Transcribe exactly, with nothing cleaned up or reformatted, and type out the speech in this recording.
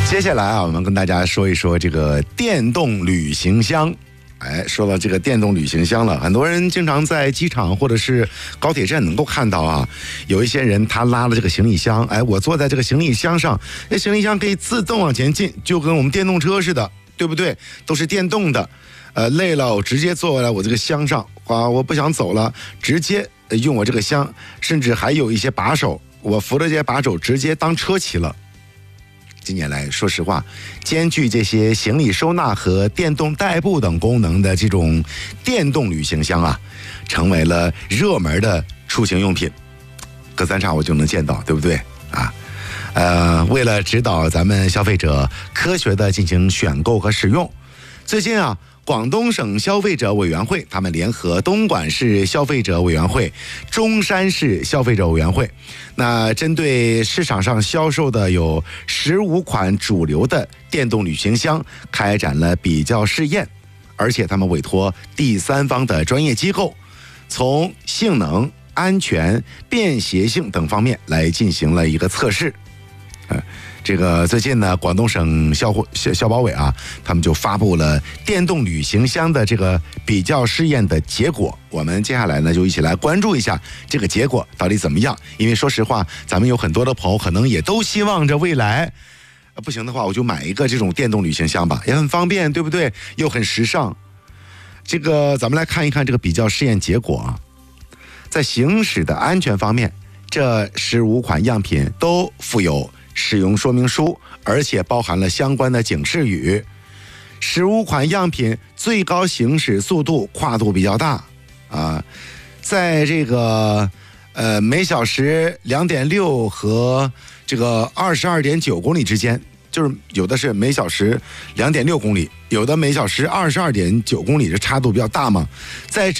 接下来啊，我们跟大家说一说这个电动旅行箱。哎，说到这个电动旅行箱了，很多人经常在机场或者是高铁站能够看到啊，有一些人他拉了这个行李箱，哎，我坐在这个行李箱上，那行李箱可以自动往前进，就跟我们电动车似的，对不对？都是电动的。呃，累了我直接坐回来我这个箱上啊，我不想走了，直接用我这个箱，甚至还有一些把手，我扶着这些把手直接当车骑了。近年来，说实话，兼具这些行李收纳和电动代步等功能的这种电动旅行箱啊，成为了热门的出行用品。隔三差五就能见到，对不对啊？呃，为了指导咱们消费者科学的进行选购和使用，最近啊，广东省消费者委员会他们联合东莞市消费者委员会、中山市消费者委员会，那针对市场上销售的有十五款主流的电动旅行箱开展了比较试验，而且他们委托第三方的专业机构，从性能、安全、便携性等方面来进行了一个测试。呃这个最近呢，广东省消消消保委啊，他们就发布了电动旅行箱的这个比较试验的结果。我们接下来呢，就一起来关注一下这个结果到底怎么样。因为说实话，咱们有很多的朋友可能也都希望着未来，呃、不行的话，我就买一个这种电动旅行箱吧，也很方便，对不对？又很时尚。这个咱们来看一看这个比较试验结果啊，在行驶的安全方面，这十五款样品都附有使用说明书，而且包含了相关的警示语。十五款样品最高行驶速度跨度比较大啊，在这个呃每小时两点六和这个二十二点九公里之间，就是有的是每小时两点六公里，有的每小时二十二点九公里，这差度比较大嘛。在